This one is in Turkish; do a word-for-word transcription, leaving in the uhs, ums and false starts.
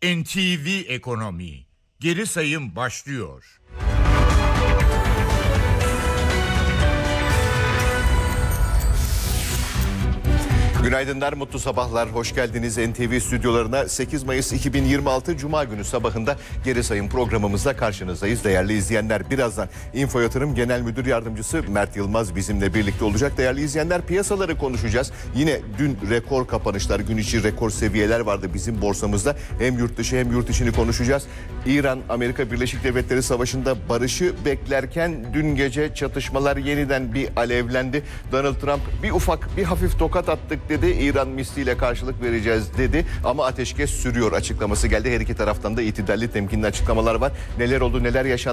N T V Ekonomi geri sayım başlıyor. Günaydınlar, mutlu sabahlar. Hoş geldiniz N T V stüdyolarına. sekiz Mayıs iki bin yirmi altı Cuma günü sabahında geri sayım programımızla karşınızdayız. Değerli izleyenler, birazdan Info Yatırım Genel Müdür Yardımcısı Mert Yılmaz bizimle birlikte olacak. Değerli izleyenler, piyasaları konuşacağız. Yine dün rekor kapanışlar, gün içi rekor seviyeler vardı bizim borsamızda. Hem yurt dışı hem yurt içini konuşacağız. İran-Amerika Birleşik Devletleri Savaşı'nda barışı beklerken dün gece çatışmalar yeniden bir alevlendi. Donald Trump bir ufak, bir hafif tokat attık dedi. İran misliyle karşılık vereceğiz dedi. Ama ateşkes sürüyor açıklaması geldi. Her iki taraftan da itidalli, temkinli açıklamalar var. Neler oldu, neler yaşandı?